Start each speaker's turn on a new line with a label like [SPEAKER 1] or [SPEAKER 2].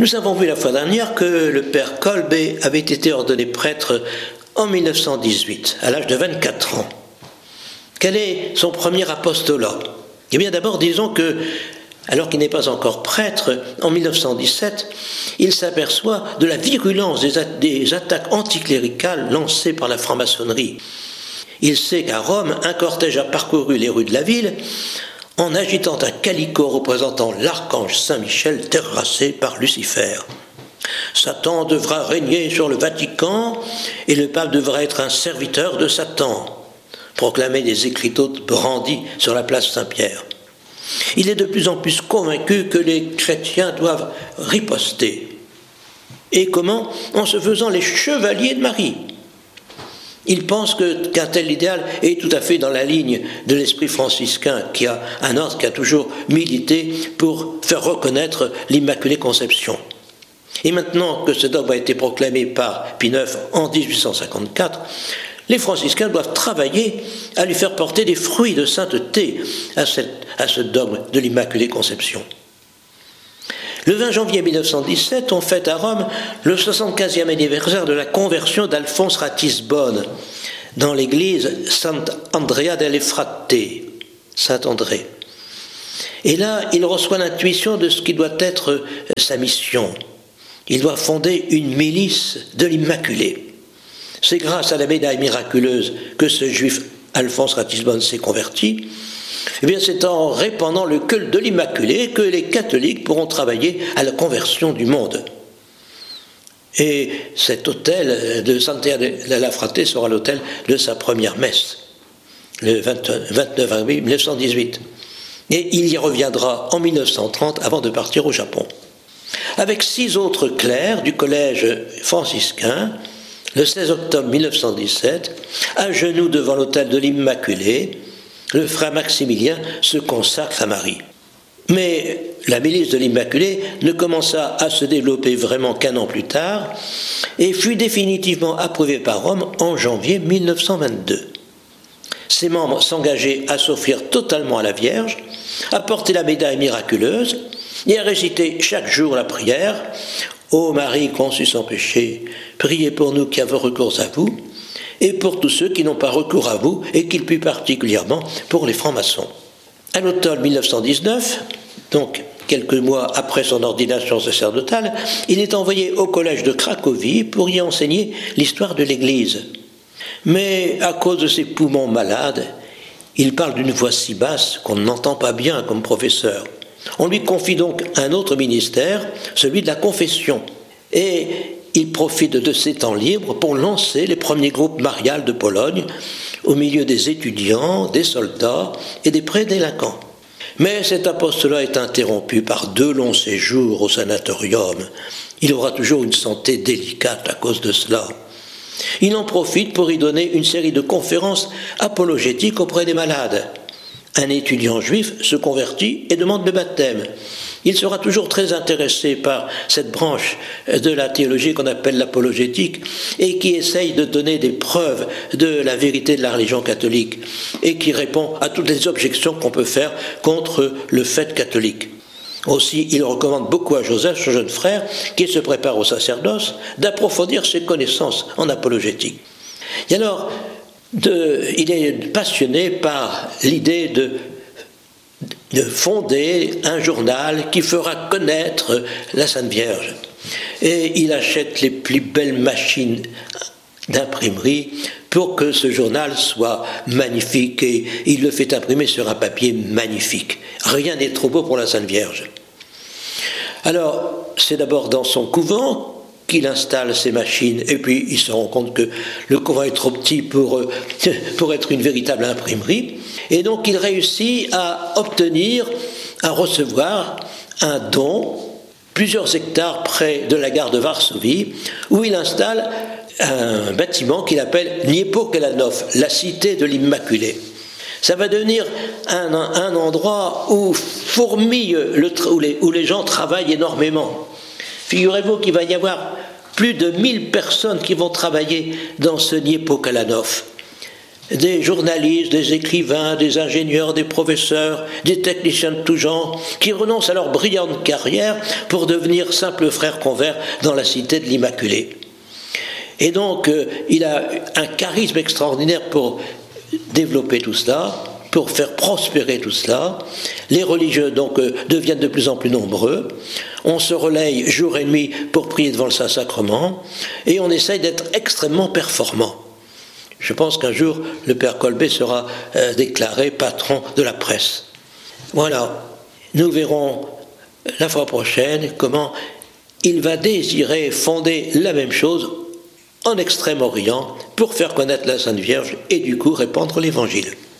[SPEAKER 1] Nous avons vu la fois dernière que le père Kolbe avait été ordonné prêtre en 1918, à l'âge de 24 ans. Quel est son premier apostolat? Eh bien d'abord disons que, alors qu'il n'est pas encore prêtre, en 1917, il s'aperçoit de la virulence des attaques anticléricales lancées par la franc-maçonnerie. Il sait qu'à Rome, un cortège a parcouru les rues de la ville en agitant un calicot représentant l'archange Saint-Michel terrassé par Lucifer. Satan devra régner sur le Vatican et le pape devra être un serviteur de Satan, proclamaient des écriteaux brandis sur la place Saint-Pierre. Il est de plus en plus convaincu que les chrétiens doivent riposter. Et comment? En se faisant les chevaliers de Marie. Il pense qu'un tel idéal est tout à fait dans la ligne de l'esprit franciscain, qui a un ordre qui a toujours milité pour faire reconnaître l'Immaculée Conception. Et maintenant que ce dogme a été proclamé par Pie IX en 1854, les franciscains doivent travailler à lui faire porter des fruits de sainteté à ce dogme de l'Immaculée Conception. Le 20 janvier 1917, on fête à Rome le 75e anniversaire de la conversion d'Alphonse Ratisbonne dans l'église Sant'Andrea delle Frate, Saint-André. Et là, il reçoit l'intuition de ce qui doit être sa mission. Il doit fonder une milice de l'Immaculée. C'est grâce à la médaille miraculeuse que ce juif Alphonse Ratisbonne s'est converti. Eh bien, c'est en répandant le culte de l'Immaculée que les catholiques pourront travailler à la conversion du monde. Et cet autel de Sant'Andrea della Frate sera l'autel de sa première messe, le 29 avril 1918. Et il y reviendra en 1930 avant de partir au Japon. Avec 6 autres clercs du collège franciscain, le 16 octobre 1917, à genoux devant l'autel de l'Immaculée, le frère Maximilien se consacre à Marie. Mais la milice de l'Immaculée ne commença à se développer vraiment qu'un an plus tard et fut définitivement approuvée par Rome en janvier 1922. Ses membres s'engageaient à s'offrir totalement à la Vierge, à porter la médaille miraculeuse et à réciter chaque jour la prière « Ô Marie conçue sans péché, priez pour nous qui avons recours à vous » et pour tous ceux qui n'ont pas recours à vous, et qu'il plus particulièrement pour les francs-maçons. À l'automne 1919, donc quelques mois après son ordination sacerdotale, il est envoyé au collège de Cracovie pour y enseigner l'histoire de l'Église. Mais à cause de ses poumons malades, il parle d'une voix si basse qu'on n'entend pas bien comme professeur. On lui confie donc un autre ministère, celui de la confession. Et il profite de ses temps libres pour lancer les premiers groupes mariales de Pologne au milieu des étudiants, des soldats et des prédélinquants. Mais cet apostolat est interrompu par 2 longs séjours au sanatorium. Il aura toujours une santé délicate à cause de cela. Il en profite pour y donner une série de conférences apologétiques auprès des malades. Un étudiant juif se convertit et demande le baptême. Il sera toujours très intéressé par cette branche de la théologie qu'on appelle l'apologétique et qui essaye de donner des preuves de la vérité de la religion catholique et qui répond à toutes les objections qu'on peut faire contre le fait catholique. Aussi, il recommande beaucoup à Joseph, son jeune frère, qui se prépare au sacerdoce, d'approfondir ses connaissances en apologétique. Et alors, il est passionné par l'idée de fonder un journal qui fera connaître la Sainte Vierge. Et il achète les plus belles machines d'imprimerie pour que ce journal soit magnifique et il le fait imprimer sur un papier magnifique. Rien n'est trop beau pour la Sainte Vierge. Alors, c'est d'abord dans son couvent qu'il installe ces machines et puis il se rend compte que le couvent est trop petit pour être une véritable imprimerie et donc il réussit à recevoir un don, plusieurs hectares près de la gare de Varsovie, où il installe un bâtiment qu'il appelle Niepokalanów, la cité de l'Immaculée. Ça va devenir un endroit où fourmille, où les gens travaillent énormément. Figurez-vous qu'il va y avoir plus de 1000 personnes qui vont travailler dans ce Niepokalanów. des journalistes, des écrivains, des ingénieurs, des professeurs, des techniciens de tout genre, qui renoncent à leur brillante carrière pour devenir simples frères convers dans la cité de l'Immaculée. Et donc, il a un charisme extraordinaire pour développer tout cela, pour faire prospérer tout cela. Les religieux donc deviennent de plus en plus nombreux. On se relaye jour et nuit pour prier devant le Saint-Sacrement et on essaye d'être extrêmement performant. Je pense qu'un jour, le père Colbet sera déclaré patron de la presse. Voilà, nous verrons la fois prochaine comment il va désirer fonder la même chose en Extrême-Orient pour faire connaître la Sainte Vierge et du coup répandre l'Évangile.